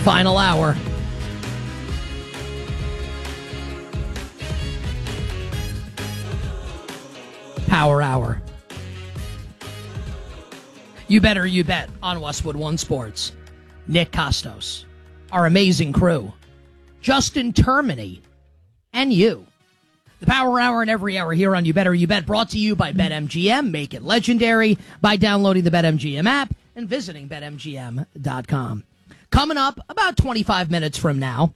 Final hour. Power hour. You better you bet on Westwood One Sports. Nick Costos, our amazing crew, Justin Termini, and you. The Power Hour and every hour here on You Better You Bet, brought to you by BetMGM. Make it legendary by downloading the BetMGM app and visiting BetMGM.com. Coming up about 25 minutes from now,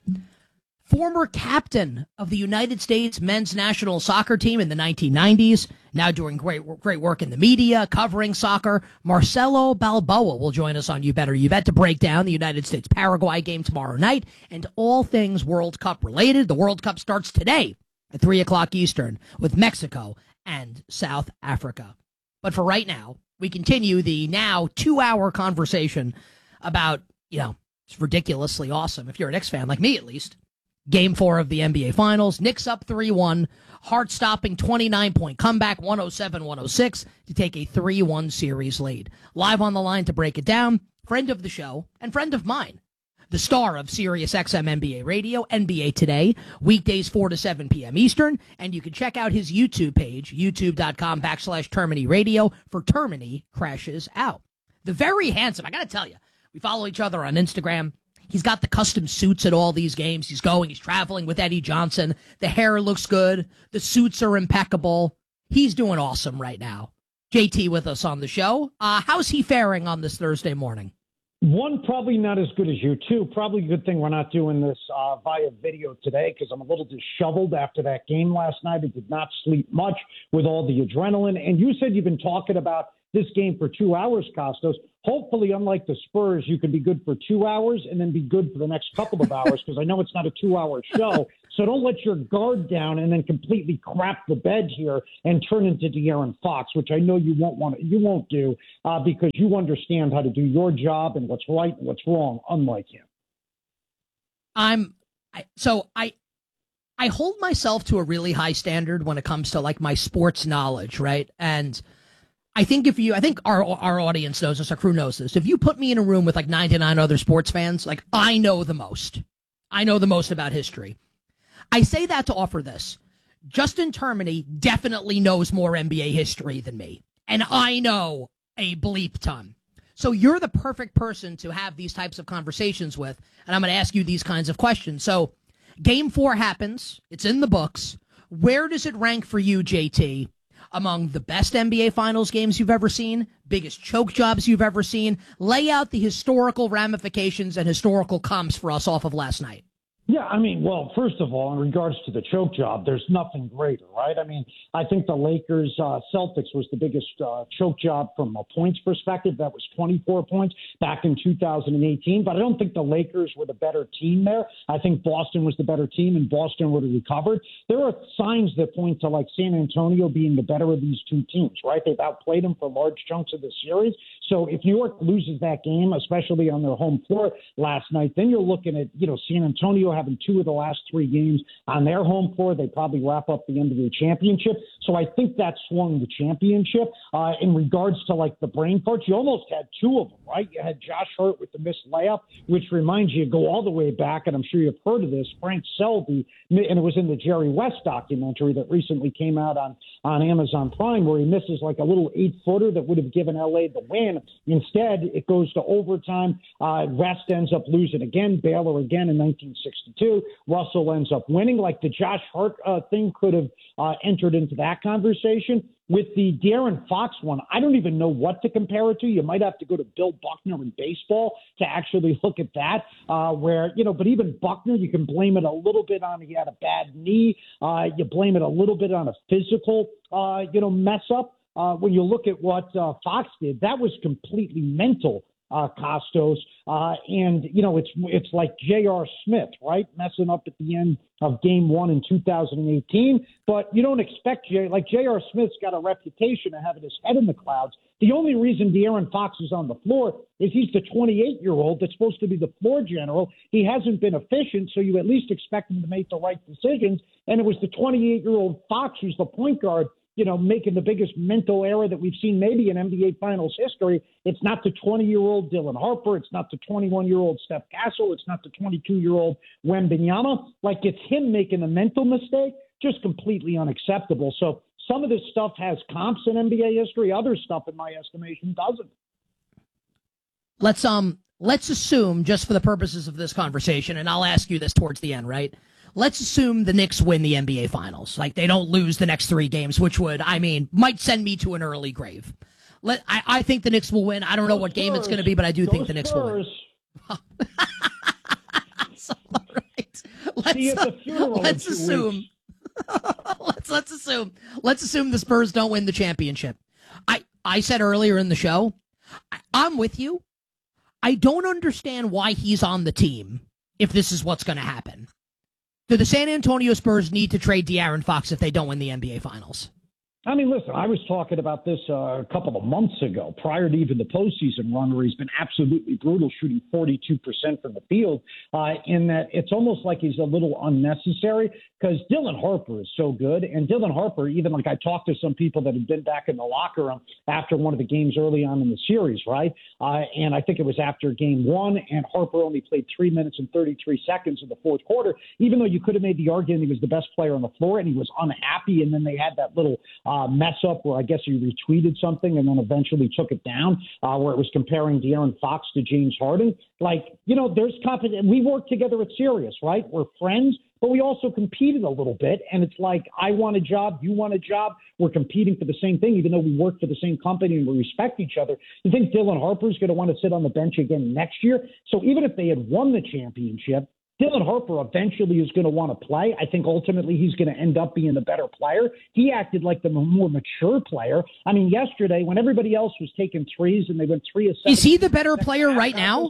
former captain of the United States men's national soccer team in the 1990s, now doing great work in the media, covering soccer, Marcelo Balboa will join us on You Better You Bet to break down the United States-Paraguay game tomorrow night and all things World Cup related. The World Cup starts today at 3 o'clock Eastern with Mexico and South Africa. But for right now, we continue the now 2-hour conversation about, it's ridiculously awesome, if you're a Knicks fan, like me at least, Game 4 of the NBA Finals. Knicks up 3-1, heart-stopping 29-point comeback, 107-106, to take a 3-1 series lead. Live on the line to break it down, friend of the show and friend of mine, the star of SiriusXM NBA Radio, NBA Today, weekdays 4 to 7 p.m. Eastern, and you can check out his YouTube page, youtube.com/Termini Radio, for Termini Crashes Out. The very handsome, I got to tell you, we follow each other on Instagram. He's got the custom suits at all these games. He's traveling with Eddie Johnson. The hair looks good. The suits are impeccable. He's doing awesome right now. JT with us on the show. How's he faring on this Thursday morning? One, probably not as good as you. Two, probably a good thing we're not doing this via video today because I'm a little disheveled after that game last night. I did not sleep much with all the adrenaline. And you said you've been talking about this game for 2 hours, Costos. Hopefully, unlike the Spurs, you can be good for 2 hours and then be good for the next couple of hours because I know it's not a 2-hour show. So don't let your guard down and then completely crap the bed here and turn into De'Aaron Fox, which I know you won't do because you understand how to do your job and what's right and what's wrong, unlike him. I hold myself to a really high standard when it comes to like my sports knowledge, right? And I think our audience knows this, our crew knows this. If you put me in a room with like 99 other sports fans, like I know the most. I know the most about history. I say that to offer this. Justin Termini definitely knows more NBA history than me. And I know a bleep ton. So you're the perfect person to have these types of conversations with. And I'm going to ask you these kinds of questions. So Game 4 happens. It's in the books. Where does it rank for you, JT? Among the best NBA Finals games you've ever seen, biggest choke jobs you've ever seen? Lay out the historical ramifications and historical comps for us off of last night. Yeah, I mean, well, first of all, in regards to the choke job, there's nothing greater, right? I mean, I think the Lakers Celtics was the biggest choke job from a points perspective. That was 24 points back in 2018. But I don't think the Lakers were the better team there. I think Boston was the better team, and Boston would have recovered. There are signs that point to like San Antonio being the better of these two teams, right? They've outplayed them for large chunks of the series. So if New York loses that game, especially on their home floor last night, then you're looking at, San Antonio having 2 of the last 3 games on their home floor. They probably wrap up the NBA championship. So I think that swung the championship. In regards to like the brain parts, you almost had 2 of them, right? You had Josh Hart with the missed layup, which reminds you, go all the way back, and I'm sure you've heard of this, Frank Selby, and it was in the Jerry West documentary that recently came out on Amazon Prime, where he misses like a little 8-footer that would have given LA the win. Instead, it goes to overtime. West ends up losing again, Baylor again in 1962. Russell ends up winning. Like the Josh Hart thing could have entered into that conversation. With the De'Aaron Fox one, I don't even know what to compare it to. You might have to go to Bill Buckner in baseball to actually look at that, but even Buckner, you can blame it a little bit on he had a bad knee. You blame it a little bit on a physical, mess up. When you look at what Fox did, that was completely mental, Costos. It's like J.R. Smith, right? Messing up at the end of Game 1 in 2018. But you don't expect J.R. Smith's got a reputation of having his head in the clouds. The only reason De'Aaron Fox is on the floor is he's the 28-year-old that's supposed to be the floor general. He hasn't been efficient, so you at least expect him to make the right decisions. And it was the 28-year-old Fox who's the point guard making the biggest mental error that we've seen maybe in NBA Finals history. It's not the 20-year-old Dylan Harper. It's not the 21-year-old Steph Castle. It's not the 22-year-old Wembanyama. Like, it's him making a mental mistake, just completely unacceptable. So some of this stuff has comps in NBA history. Other stuff, in my estimation, doesn't. Let's assume, just for the purposes of this conversation, and I'll ask you this towards the end, right? Let's assume the Knicks win the NBA Finals. Like, they don't lose the next 3 games, which might send me to an early grave. I think the Knicks will win. I don't know what game it's going to be, but I do think the Knicks will win. So, all right. Let's assume. Let's assume the Spurs don't win the championship. I said earlier in the show, I'm with you. I don't understand why he's on the team if this is what's going to happen. Do the San Antonio Spurs need to trade De'Aaron Fox if they don't win the NBA Finals? I mean, listen, I was talking about this a couple of months ago, prior to even the postseason run, where he's been absolutely brutal, shooting 42% from the field, in that it's almost like he's a little unnecessary because Dylan Harper is so good. And Dylan Harper, even like I talked to some people that had been back in the locker room after one of the games early on in the series, right? And I think it was after game 1, and Harper only played 3 minutes and 33 seconds in the fourth quarter, even though you could have made the argument he was the best player on the floor, and he was unhappy. And then they had that little mess up where I guess he retweeted something and then eventually took it down, where it was comparing De'Aaron Fox to James Harden. Like, there's confidence. We work together at Sirius, right? We're friends, but we also competed a little bit. And it's like, I want a job, you want a job. We're competing for the same thing, even though we work for the same company and we respect each other. You think Dylan Harper's going to want to sit on the bench again next year? So even if they had won the championship, Dylan Harper eventually is going to want to play. I think ultimately he's going to end up being a better player. He acted like the more mature player. I mean, yesterday when everybody else was taking threes and they went 3 of 7. Is he the better player right now?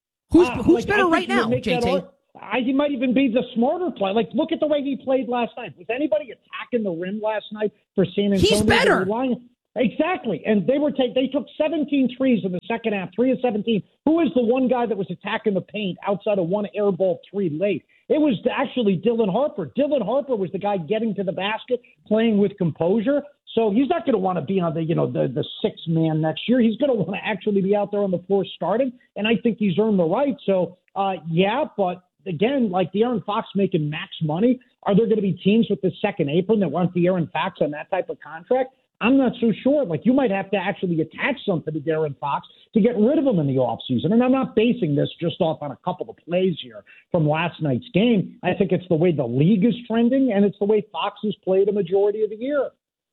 Who's better right now, JT? He might even be the smarter player. Like, look at the way he played last night. Was anybody attacking the rim last night for San Antonio? He's better. Exactly. And they took 17 threes in the second half, 3 of 17. Who is the one guy that was attacking the paint outside of one air ball 3 late? It was actually Dylan Harper. Dylan Harper was the guy getting to the basket, playing with composure. So he's not going to want to be on the sixth man next year. He's going to want to actually be out there on the floor starting. And I think he's earned the right. So, but again, like De'Aaron Fox making max money, are there going to be teams with the second apron that want De'Aaron Fox on that type of contract? I'm not so sure. Like, you might have to actually attach something to De'Aaron Fox to get rid of him in the offseason. And I'm not basing this just off on a couple of plays here from last night's game. I think it's the way the league is trending, and it's the way Fox has played a majority of the year.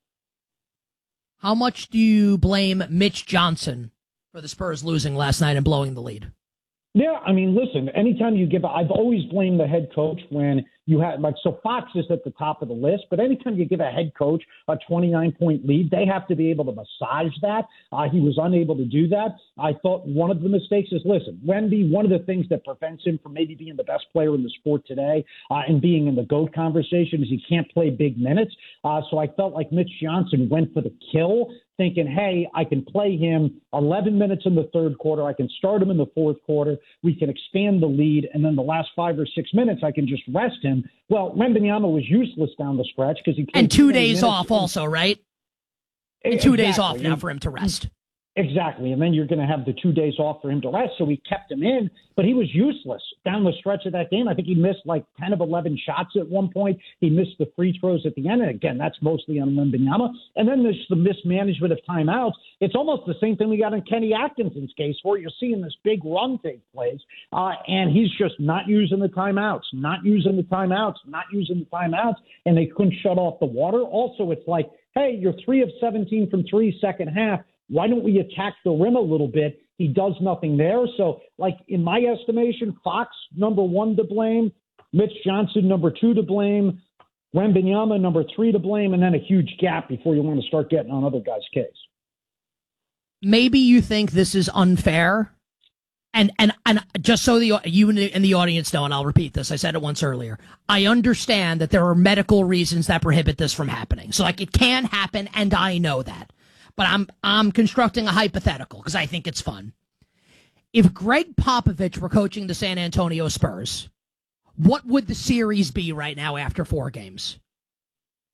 How much do you blame Mitch Johnson for the Spurs losing last night and blowing the lead? Yeah, I mean, listen, anytime you I've always blamed the head coach when you had, so Fox is at the top of the list, but anytime you give a head coach a 29-point lead, they have to be able to massage that. He was unable to do that. I thought one of the mistakes is, listen, Wemby, one of the things that prevents him from maybe being the best player in the sport today and being in the GOAT conversation is he can't play big minutes. So I felt like Mitch Johnson went for the kill, thinking, hey, I can play him 11 minutes in the third quarter. I can start him in the fourth quarter. We can expand the lead. And then the last 5 or 6 minutes, I can just rest him. Well, Wembanyama was useless down the stretch because he played. And 2 days off also, right? And 2 days off now for him to rest. Exactly. And then you're going to have the 2 days off for him to rest. So we kept him in, but he was useless down the stretch of that game. I think he missed like 10 of 11 shots at one point. He missed the free throws at the end. And again, that's mostly on Wembanyama. And then there's the mismanagement of timeouts. It's almost the same thing we got in Kenny Atkinson's case, where you're seeing this big run take place. And he's just not using the timeouts. And they couldn't shut off the water. Also, it's like, hey, you're 3 of 17 from 3 second half. Why don't we attack the rim a little bit? He does nothing there. So, like, in my estimation, Fox, number 1 to blame, Mitch Johnson, number 2 to blame, Wembanyama, number 3 to blame, and then a huge gap before you want to start getting on other guys' case. Maybe you think this is unfair. And just so you and the audience know, and I'll repeat this, I said it once earlier, I understand that there are medical reasons that prohibit this from happening. So, like, it can happen, and I know that. But I'm constructing a hypothetical because I think it's fun. If Greg Popovich were coaching the San Antonio Spurs, what would the series be right now after 4 games?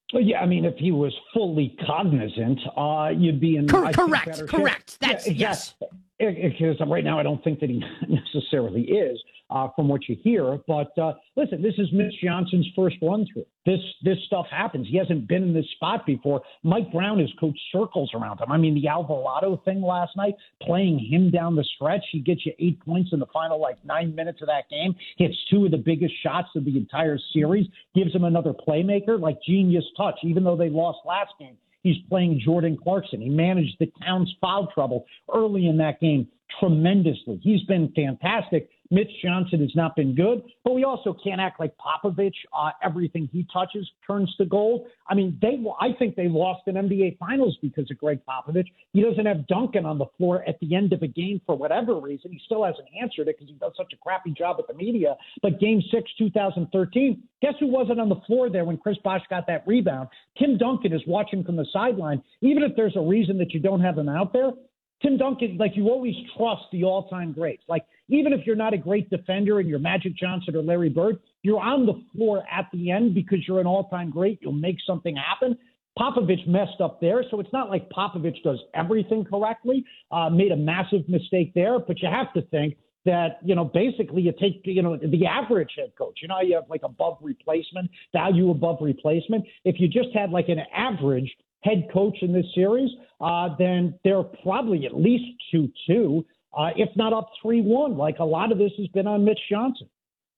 Well, yeah, I mean, if he was fully cognizant, you'd be in correct. That's yes. Because right now, I don't think that he necessarily is, from what you hear. But listen, this is Mitch Johnson's first run through. This stuff happens. He hasn't been in this spot before. Mike Brown has coached circles around him. I mean, the Alvarado thing last night, playing him down the stretch, he gets you 8 points in the final 9 minutes of that game. Hits 2 of the biggest shots of the entire series. Gives him another playmaker, genius touch. Even though they lost last game, he's playing Jordan Clarkson. He managed the Towns foul trouble early in that game tremendously. He's been fantastic. Mitch Johnson has not been good, but we also can't act like Popovich. Everything he touches turns to gold. I mean, I think they lost an NBA Finals because of Greg Popovich. He doesn't have Duncan on the floor at the end of a game for whatever reason. He still hasn't answered it because he does such a crappy job with the media. But Game 6, 2013, guess who wasn't on the floor there when Chris Bosh got that rebound? Tim Duncan is watching from the sideline. Even if there's a reason that you don't have him out there, Tim Duncan, you always trust the all-time greats. Even if you're not a great defender and you're Magic Johnson or Larry Bird, you're on the floor at the end because you're an all-time great. You'll make something happen. Popovich messed up there, so it's not like Popovich does everything correctly, made a massive mistake there, but you have to think that, basically you take, the average head coach. You have above replacement, value above replacement. If you just had an average head coach in this series, then they're probably at least 2-2, if not up 3-1. A lot of this has been on Mitch Johnson.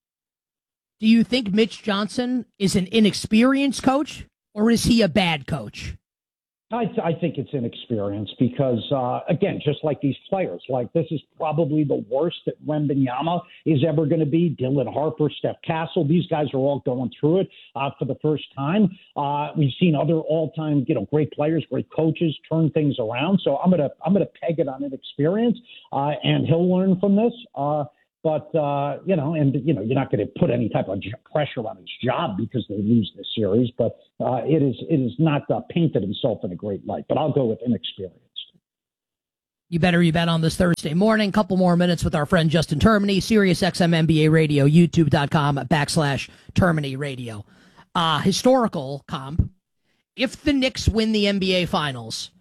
Do you think Mitch Johnson is an inexperienced coach, or is he a bad coach? I think it's inexperience because, again, just like these players, this is probably the worst that Wembanyama is ever going to be. Dylan Harper, Steph Castle, these guys are all going through it for the first time. We've seen other all-time, great players, great coaches turn things around. So I'm gonna peg it on inexperience, and he'll learn from this. But, you're not going to put any type of pressure on his job because they lose this series. But it is not painted himself in a great light. But I'll go with inexperienced. You bet on this Thursday morning. Couple more minutes with our friend Justin Termini, Sirius XM NBA Radio, youtube.com/Termini Radio. Historical comp. If the Knicks win the NBA Finals,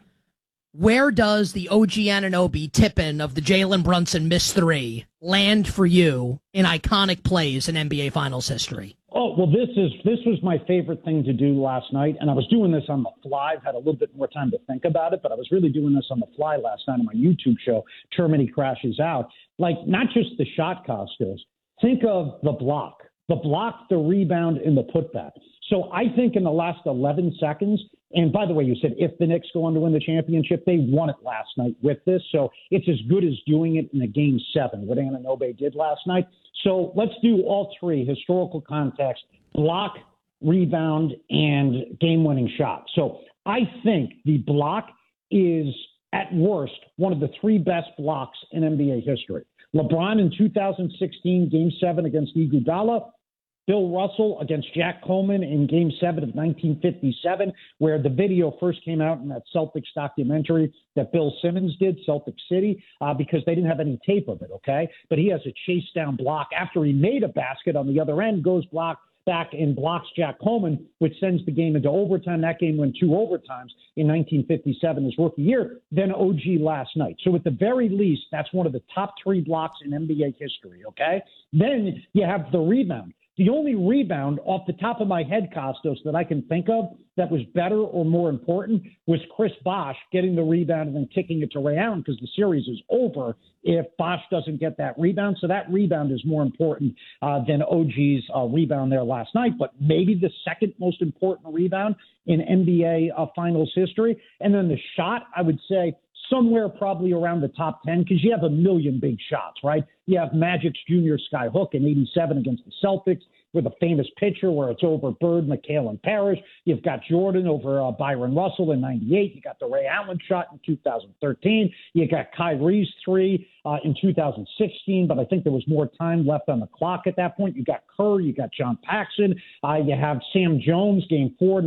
where does the OG Anunoby tip-in of the Jalen Brunson missed 3 land for you in iconic plays in NBA Finals history? Oh, well, this was my favorite thing to do last night, and I was doing this on the fly. I've had a little bit more time to think about it, but I was really doing this on the fly last night on my YouTube show, Termini Crashes Out. Not just the shot, Costos. Think of the block, the rebound, and the putback. So I think in the last 11 seconds, and by the way, you said if the Knicks go on to win the championship, they won it last night with this. So it's as good as doing it in a Game 7, what Anunoby did last night. So let's do all 3, historical context, block, rebound, and game-winning shot. So I think the block is, at worst, one of the 3 best blocks in NBA history. LeBron in 2016, Game 7 against Iguodala. Bill Russell against Jack Coleman in Game 7 of 1957, where the video first came out in that Celtics documentary that Bill Simmons did, Celtic City, because they didn't have any tape of it, okay? But he has a chase down block after he made a basket on the other end, goes back and blocks Jack Coleman, which sends the game into overtime. That game went 2 overtimes in 1957, his rookie year, then OG last night. So at the very least, that's one of the top 3 blocks in NBA history, okay? Then you have the rebound. The only rebound off the top of my head, Costos, that I can think of that was better or more important was Chris Bosh getting the rebound and then kicking it to Ray Allen, because the series is over if Bosh doesn't get that rebound. So that rebound is more important than OG's rebound there last night, but maybe the second most important rebound in NBA Finals history. And then the shot, I would say, somewhere probably around the top 10, because you have a million big shots, right? You have Magic's Junior Sky Hook in 87 against the Celtics with a famous pitcher where it's over Bird, McHale, and Parrish. You've got Jordan over Byron Russell in 98. You got the Ray Allen shot in 2013. You got Kyrie's 3 in 2016, but I think there was more time left on the clock at that point. You got Kerr, you got John Paxson. You have Sam Jones, Game 4,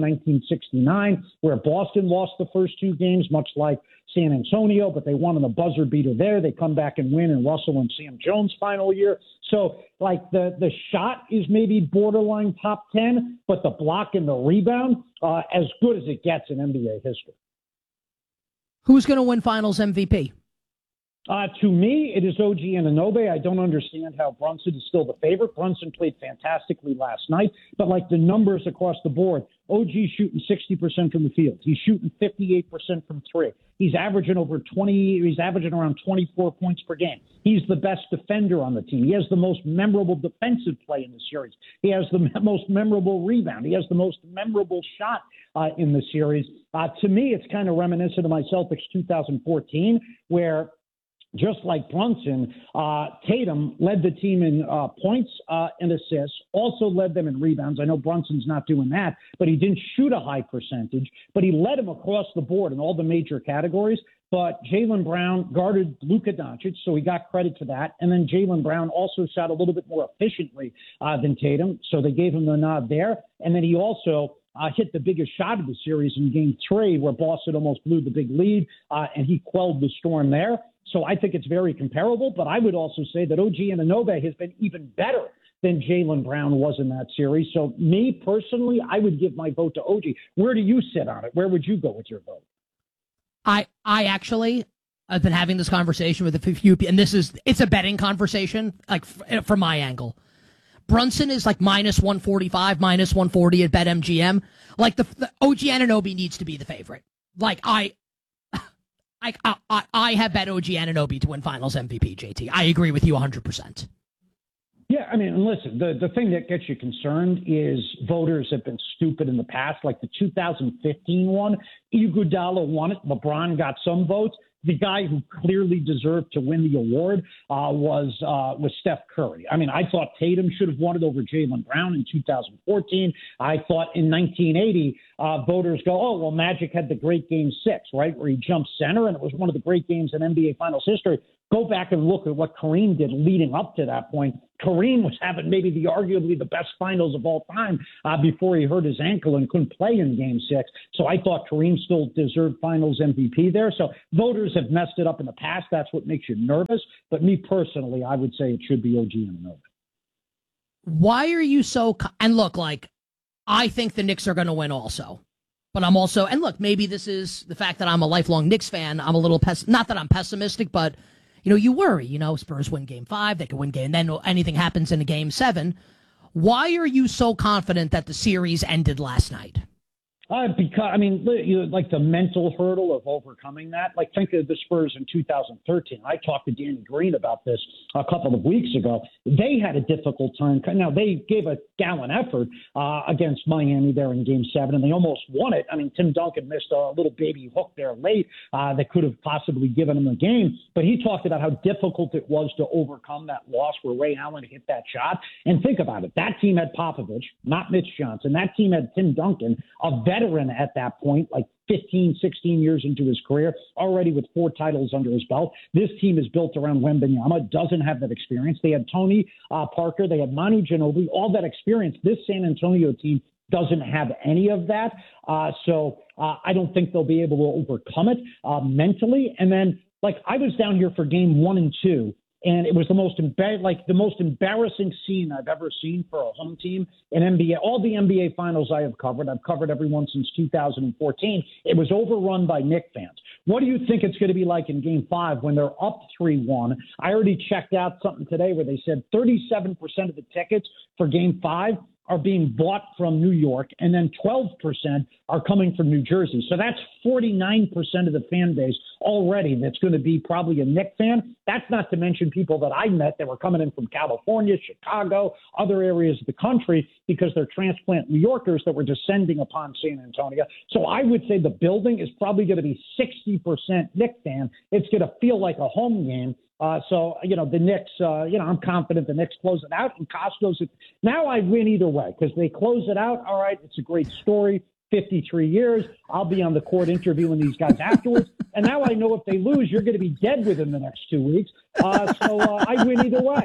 1969, where Boston lost the first 2 games, much like San Antonio, but they won on a buzzer beater there. They come back and win in Russell and Sam Jones' final year. So, the shot is maybe maybe borderline top 10, but the block and the rebound, as good as it gets in NBA history. Who's going to win Finals MVP? To me, it is OG Anunoby. I don't understand how Brunson is still the favorite. Brunson played fantastically last night, but like the numbers across the board, OG shooting 60% from the field. He's shooting 58% from three. He's averaging around 24 points per game. He's the best defender on the team. He has the most memorable defensive play in the series. He has the most memorable rebound. He has the most memorable shot in the series. To me, it's kind of reminiscent of my Celtics 2014, where just like Brunson, Tatum led the team in points and assists, also led them in rebounds. I know Brunson's not doing that, but he didn't shoot a high percentage, but he led them across the board in all the major categories. But Jaylen Brown guarded Luka Doncic, so he got credit for that. And then Jaylen Brown also shot a little bit more efficiently than Tatum, so they gave him the nod there. And then he also hit the biggest shot of the series in Game 3, where Boston almost blew the big lead, and he quelled the storm there. So I think it's very comparable, but I would also say that OG Anunoby has been even better than Jaylen Brown was in that series. So me personally, I would give my vote to OG. Where do you sit on it? Where would you go with your vote? I actually have been having this conversation with a few people, and it's a betting conversation, like from my angle. Brunson is like minus 145, minus 140 at BetMGM. Like the OG Anunoby needs to be the favorite. Like I have bet OG Anunoby to win Finals MVP, JT. I agree with you 100%. Yeah, I mean, listen, the thing that gets you concerned is voters have been stupid in the past. Like the 2015 one, Iguodala won it. LeBron got some votes. The guy who clearly deserved to win the award was Steph Curry. I mean, I thought Tatum should have won it over Jaylen Brown in 2014. I thought in 1980, voters go, oh, well, Magic had the great Game 6, right, where he jumped center, and it was one of the great games in NBA Finals history. Go back and look at what Kareem did leading up to that point. Kareem was having maybe arguably the best finals of all time before he hurt his ankle and couldn't play in Game 6. So I thought Kareem still deserved Finals MVP there. So voters have messed it up in the past. That's what makes you nervous. But me personally, I would say it should be OG Anunoby. Why are you so and look, like, I think the Knicks are going to win also. But I'm also, and look, maybe this is the fact that I'm a lifelong Knicks fan. I'm a little not that I'm pessimistic, but you worry, Spurs win Game 5, they could win and then anything happens in a Game 7. Why are you so confident that the series ended last night? Because, I mean, like the mental hurdle of overcoming that. Like, think of the Spurs in 2013. I talked to Danny Green about this a couple of weeks ago. They had a difficult time. Now, they gave a gallant effort against Miami there in Game 7, and they almost won it. I mean, Tim Duncan missed a little baby hook there late that could have possibly given them the game. But he talked about how difficult it was to overcome that loss where Ray Allen hit that shot. And think about it. That team had Popovich, not Mitch Johnson. That team had Tim Duncan, a veteran at that point, like 15, 16 years into his career, already with 4 titles under his belt. This team is built around Wembanyama, doesn't have that experience. They had Tony Parker, they had Manu Ginobili, all that experience. This San Antonio team doesn't have any of that. So I don't think they'll be able to overcome it mentally. And then, like, I was down here for Game 1 and 2. And it was the most embarrassing scene I've ever seen for a home team in NBA. All the NBA finals I have covered, I've covered every one since 2014. It was overrun by Knicks fans. What do you think it's going to be like in Game 5 when they're up 3-1? I already checked out something today where they said 37% of the tickets for Game 5 are being bought from New York, and then 12% are coming from New Jersey. So that's 49% of the fan base already that's going to be probably a Knicks fan. That's not to mention people that I met that were coming in from California, Chicago, other areas of the country, because they're transplant New Yorkers that were descending upon San Antonio. So I would say the building is probably going to be 60% Knicks fan. It's going to feel like a home game. So, the Knicks, I'm confident the Knicks close it out. And Costos, now I win either way because they close it out. All right, it's a great story. 53 years. I'll be on the court interviewing these guys afterwards. And now I know if they lose, you're going to be dead within the next 2 weeks. So I win either way.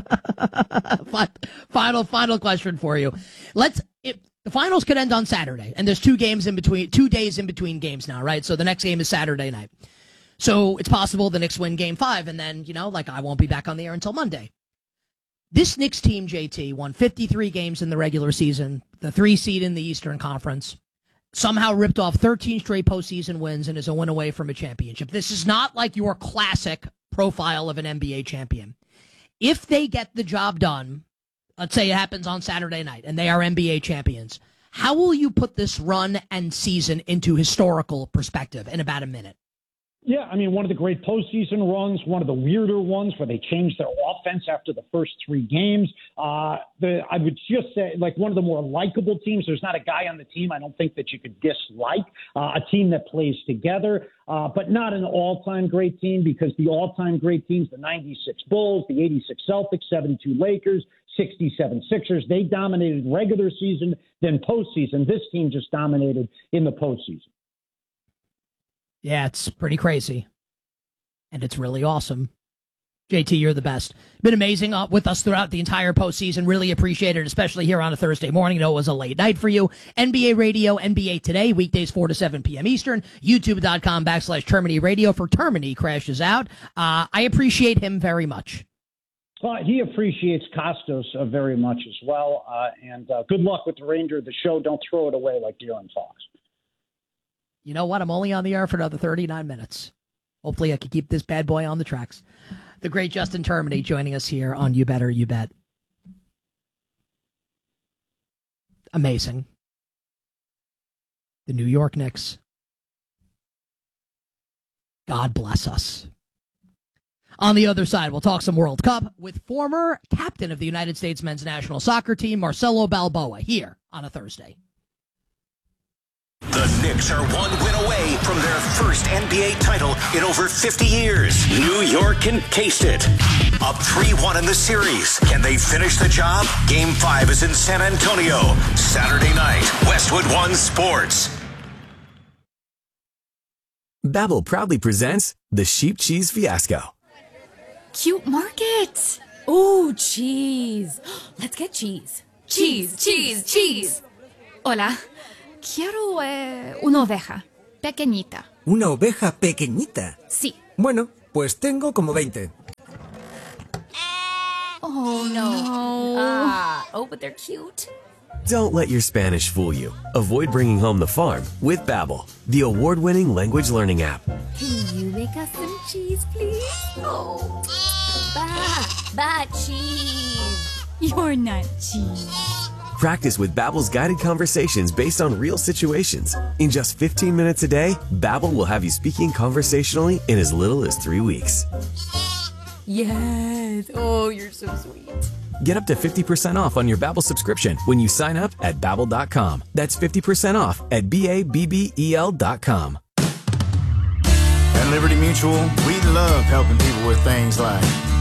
Final question for you. The finals could end on Saturday, and there's 2 days in between games now, right? So the next game is Saturday night. So it's possible the Knicks win Game 5, and then, I won't be back on the air until Monday. This Knicks team, JT, won 53 games in the regular season, the 3 seed in the Eastern Conference, somehow ripped off 13 straight postseason wins and is a win away from a championship. This is not like your classic profile of an NBA champion. If they get the job done, let's say it happens on Saturday night and they are NBA champions, how will you put this run and season into historical perspective in about a minute? Yeah, I mean, one of the great postseason runs, one of the weirder ones where they changed their offense after the first 3 games. I would just say, like, one of the more likable teams. There's not a guy on the team I don't think that you could dislike. A team that plays together, but not an all-time great team, because the all-time great teams, the 96 Bulls, the 86 Celtics, 72 Lakers, 67 Sixers, they dominated regular season, then postseason. This team just dominated in the postseason. Yeah, it's pretty crazy. And it's really awesome. JT, you're the best. Been amazing with us throughout the entire postseason. Really appreciate it, especially here on a Thursday morning. I know it was a late night for you. NBA Radio, NBA Today, weekdays 4 to 7 p.m. Eastern. YouTube.com/Termini Radio for Termini crashes out. I appreciate him very much. He appreciates Costos very much as well. And good luck with the remainder of the show. Don't throw it away like De'Aaron Fox. You know what? I'm only on the air for another 39 minutes. Hopefully I can keep this bad boy on the tracks. The great Justin Termini joining us here on You Better, You Bet. Amazing. The New York Knicks. God bless us. On the other side, we'll talk some World Cup with former captain of the United States men's national soccer team, Marcelo Balboa, here on a Thursday. The Knicks are one win away from their first NBA title in over 50 years. New York can taste it. Up 3-1 in the series. Can they finish the job? Game 5 is in San Antonio. Saturday night, Westwood One Sports. Babbel proudly presents the Sheep Cheese Fiasco. Cute market. Ooh, cheese. Let's get cheese. Cheese, cheese, cheese. Hola. Quiero una oveja pequeñita. ¿Una oveja pequeñita? Sí. Bueno, pues tengo como 20. Oh, no. Oh, but they're cute. Don't let your Spanish fool you. Avoid bringing home the farm with Babbel, the award-winning language learning app. Can you make us some cheese, please? Oh, cheese. You're not cheese. Practice with Babbel's guided conversations based on real situations. In just 15 minutes a day, Babbel will have you speaking conversationally in as little as 3 weeks. Yes. Oh, you're so sweet. Get up to 50% off on your Babbel subscription when you sign up at Babbel.com. That's 50% off at BABBEL.com. At Liberty Mutual, we love helping people with things like